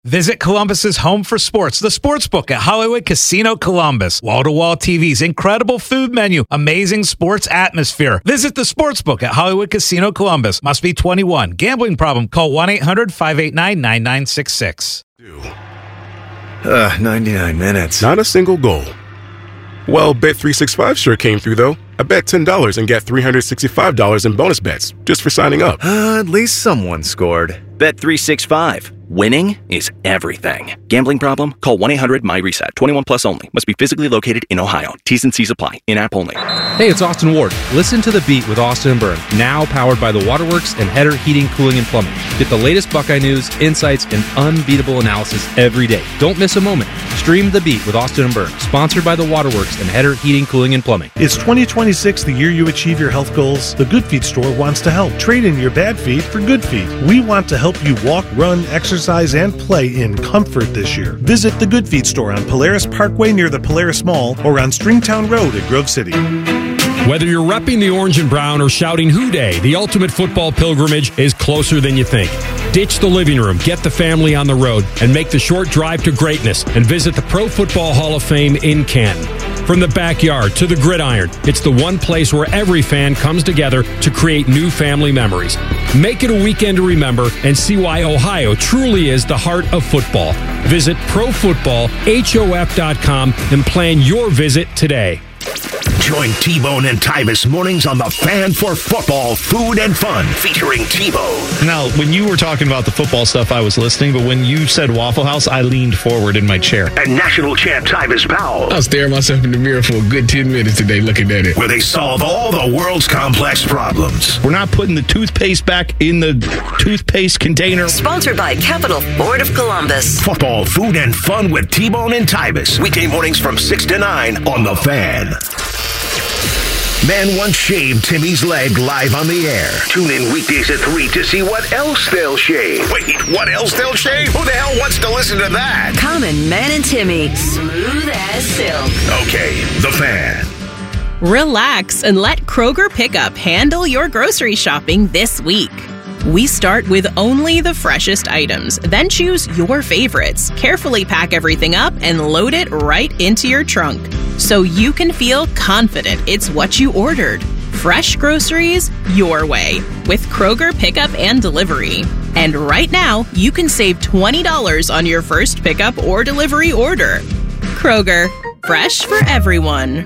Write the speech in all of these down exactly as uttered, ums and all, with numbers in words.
Visit Columbus's home for sports, the Sportsbook at Hollywood Casino Columbus. Wall-to-wall T Vs, incredible food menu, amazing sports atmosphere. Visit the Sportsbook at Hollywood Casino Columbus. Must be twenty-one. Gambling problem? Call one eight hundred five eight nine nine nine six six. Uh, ninety-nine minutes. Not a single goal. Well, Bet three sixty-five sure came through, though. I bet ten dollars and get three hundred sixty-five dollars in bonus bets just for signing up. Uh, at least someone scored. Bet three sixty-five. Winning is everything. Gambling problem? Call one eight hundred M Y reset. twenty-one plus only. Must be physically located in Ohio. T's and C's apply. In-app only. Hey, it's Austin Ward. Listen to The Beat with Austin and Byrne. Now powered by the Waterworks and Header Heating, Cooling, and Plumbing. Get the latest Buckeye news, insights, and unbeatable analysis every day. Don't miss a moment. Stream The Beat with Austin and Byrne. Sponsored by the Waterworks and Header Heating, Cooling, and Plumbing. It's twenty twenty-six, the year you achieve your health goals. The Good Feet store wants to help. Trade in your bad feet for good feet. We want to help you walk, run, exercise, and play in comfort this year. Visit the Good Feet store on Polaris Parkway near the Polaris Mall or on Stringtown Road at Grove City. Whether you're repping the orange and brown or shouting Hoo Day, the ultimate football pilgrimage is closer than you think. Ditch the living room, get the family on the road, and make the short drive to greatness and visit the Pro Football Hall of Fame in Canton. From the backyard to the gridiron, it's the one place where every fan comes together to create new family memories. Make it a weekend to remember and see why Ohio truly is the heart of football. Visit pro football hof dot com and plan your visit today. Join T-Bone and Tyvis mornings on the Fan for Football, Food and Fun, featuring T-Bone. Now, when you were talking about the football stuff, I was listening, but when you said Waffle House, I leaned forward in my chair. And national champ Tyvis Powell. I was staring myself in the mirror for a good ten minutes today looking at it. Where they solve all the world's complex problems. We're not putting the toothpaste back in the toothpaste container. Sponsored by Capital Ford of Columbus. Football, Food and Fun with T-Bone and Tyvis. Weekday mornings from six to nine on The Fan. Man once shaved Timmy's leg live on the air. Tune in weekdays at three to see what else they'll shave. Wait, what else they'll shave? Who the hell wants to listen to that? Common Man and Timmy. Smooth as silk. Okay, The Fan. Relax and let Kroger Pickup handle your grocery shopping this week. We start with only the freshest items, then choose your favorites. Carefully pack everything up and load it right into your trunk, so you can feel confident it's what you ordered. Fresh groceries your way with Kroger Pickup and Delivery. And right now, you can save twenty dollars on your first pickup or delivery order. Kroger, fresh for everyone.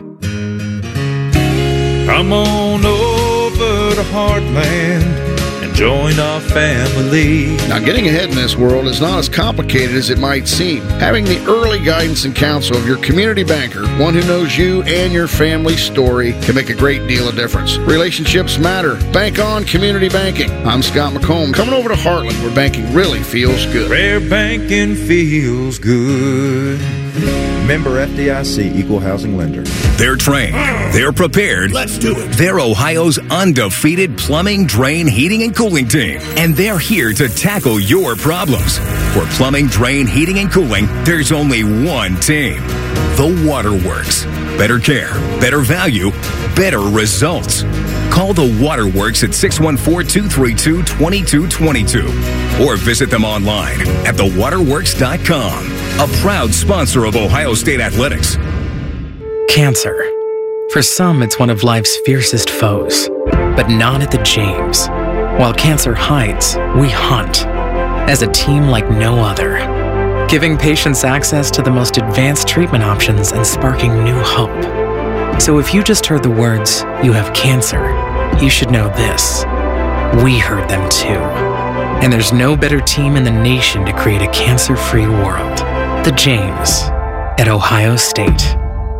Come on over to Heartland. Join our family. Now, getting ahead in this world is not as complicated as it might seem. Having the early guidance and counsel of your community banker, one who knows you and your family's story, can make a great deal of difference. Relationships matter. Bank on community banking. I'm Scott McComb, coming over to Heartland, where banking really feels good. Rare banking feels good. Member F D I C, Equal Housing Lender. They're trained. They're prepared. Let's do it. They're Ohio's undefeated plumbing, drain, heating, and cooling team. And they're here to tackle your problems. For plumbing, drain, heating, and cooling, there's only one team. The Waterworks. Better care, better value, better results. Call the Waterworks at six one four, two three two, two two two two or visit them online at the waterworks dot com. A proud sponsor of Ohio State Athletics. Cancer. For some, it's one of life's fiercest foes, but not at the James. While cancer hides, we hunt as a team like no other, giving patients access to the most advanced treatment options and sparking new hope. So if you just heard the words, "You have cancer," you should know this. We heard them too. And there's no better team in the nation to create a cancer-free world. The James at Ohio State.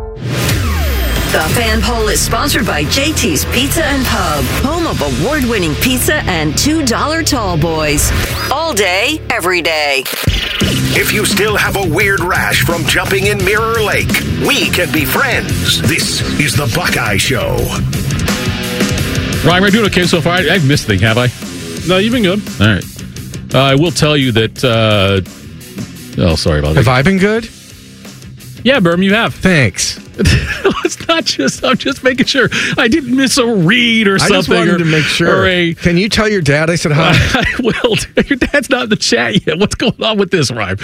The Fan Poll is sponsored by J T's Pizza and Pub, home of award-winning pizza and two dollar tall boys. All day, every day. If you still have a weird rash from jumping in Mirror Lake, we can be friends. This is the Buckeye Show. Ryan, we're doing okay so far. I, I've missed a thing, have I? No, you've been good. All right. Uh, I will tell you that... Uh, oh, sorry about that. Have I been good? Yeah, Berm, you have. Thanks. It's not just... I'm just making sure I didn't miss a read or I something. I just wanted or, to make sure. A, Can you tell your dad I said hi? I will. Your dad's not in the chat yet. What's going on with this, Ryan?